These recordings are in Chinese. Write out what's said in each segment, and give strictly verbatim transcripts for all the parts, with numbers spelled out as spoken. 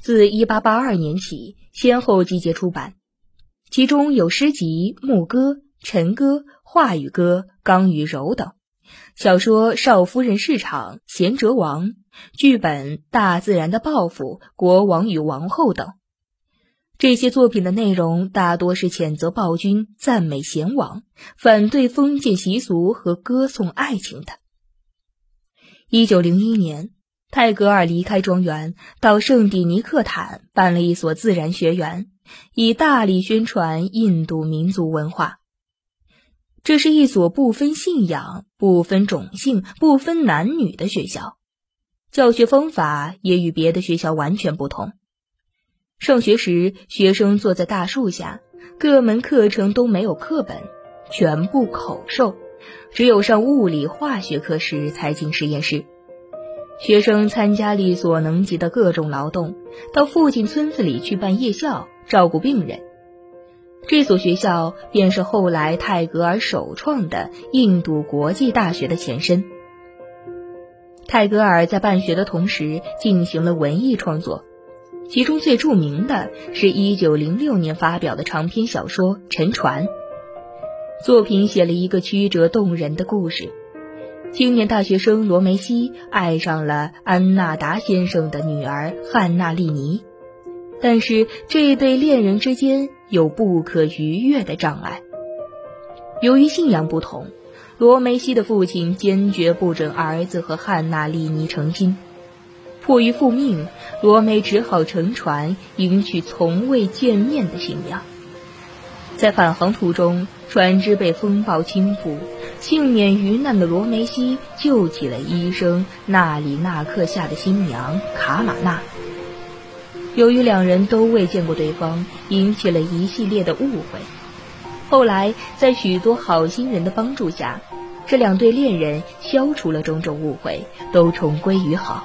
自一八八二年起先后集结出版，其中有诗集、牧歌、晨歌、话语歌、刚与柔等，小说《少夫人市场》、《贤哲王》，剧本《大自然的报复》、《国王与王后》等。这些作品的内容大多是谴责暴君、赞美贤王、反对封建习俗和歌颂爱情的。一九零一年，泰戈尔离开庄园，到圣地尼克坦办了一所自然学园，以大力宣传印度民族文化。这是一所不分信仰、不分种姓、不分男女的学校，教学方法也与别的学校完全不同。上学时，学生坐在大树下，各门课程都没有课本，全部口授，只有上物理化学课时才进实验室。学生参加力所能及的各种劳动，到附近村子里去办夜校，照顾病人。这所学校便是后来泰戈尔首创的印度国际大学的前身。泰戈尔在办学的同时进行了文艺创作，其中最著名的是一九零六年发表的长篇小说《沉船》。作品写了一个曲折动人的故事，青年大学生罗梅西爱上了安纳达先生的女儿汉娜丽尼，但是这对恋人之间有不可逾越的障碍。由于信仰不同，罗梅西的父亲坚决不准儿子和汉娜丽尼成亲。迫于父命，罗梅只好乘船迎娶从未见面的新娘。在返航途中，船只被风暴倾覆，幸免于难的罗梅西救起了医生纳里纳克下的新娘卡玛纳。由于两人都未见过对方，引起了一系列的误会。后来在许多好心人的帮助下，这两对恋人消除了种种误会，都重归于好。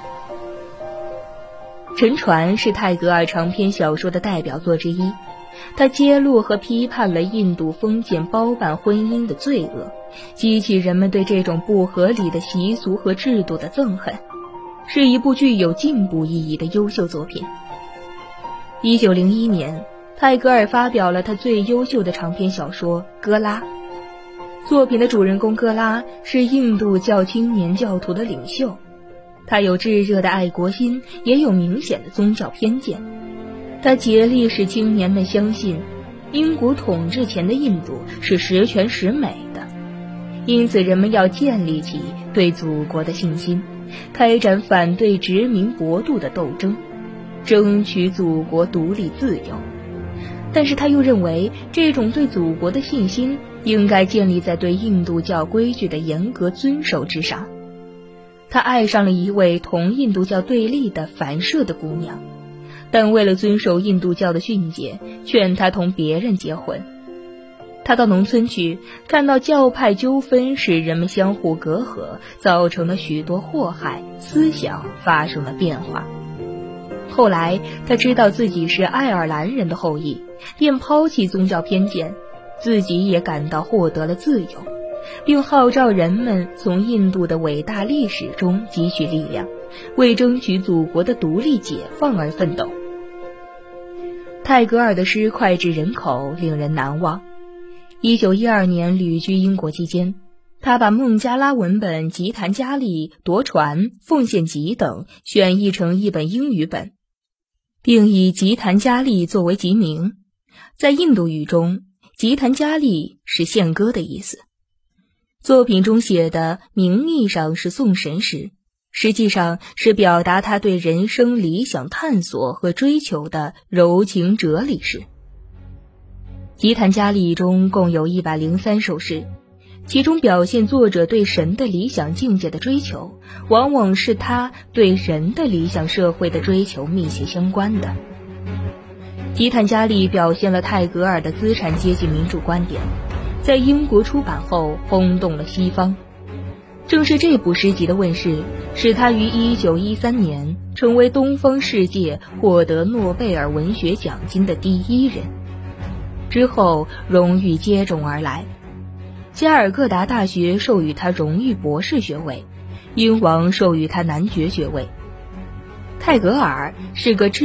沉船是泰戈尔长篇小说的代表作之一，他揭露和批判了印度封建包办婚姻的罪恶，激起人们对这种不合理的习俗和制度的憎恨，是一部具有进步意义的优秀作品。一九零一年，泰戈尔发表了他最优秀的长篇小说《戈拉》。作品的主人公戈拉是印度教青年教徒的领袖，他有炙热的爱国心，也有明显的宗教偏见。他竭力使青年们相信英国统治前的印度是十全十美的，因此人们要建立起对祖国的信心，开展反对殖民国度的斗争，争取祖国独立自由。但是他又认为，这种对祖国的信心应该建立在对印度教规矩的严格遵守之上。他爱上了一位同印度教对立的反社的姑娘，但为了遵守印度教的训诫，劝她同别人结婚。他到农村去，看到教派纠纷使人们相互隔阂，造成了许多祸害，思想发生了变化。后来他知道自己是爱尔兰人的后裔，便抛弃宗教偏见，自己也感到获得了自由，并号召人们从印度的伟大历史中汲取力量，为争取祖国的独立解放而奋斗。泰戈尔的诗脍炙人口，令人难忘。一九一二年旅居英国期间，他把孟加拉文本《吉檀迦利》《夺船》《奉献集》等选译成一本英语本，并以吉檀迦利作为集名。在印度语中，吉檀迦利是献歌的意思。作品中写的名义上是颂神诗，实际上是表达他对人生理想探索和追求的柔情哲理诗。吉檀迦利中共有一百零三首诗，其中表现作者对神的理想境界的追求，往往是他对人的理想社会的追求密切相关的。吉檀迦利表现了泰戈尔的资产阶级民主观点，在英国出版后轰动了西方。正是这部诗集的问世，使他于一九一三年成为东方世界获得诺贝尔文学奖金的第一人。之后荣誉接踵而来，加尔各答大学授予他荣誉博士学位，英王授予他男爵学位。泰戈尔是个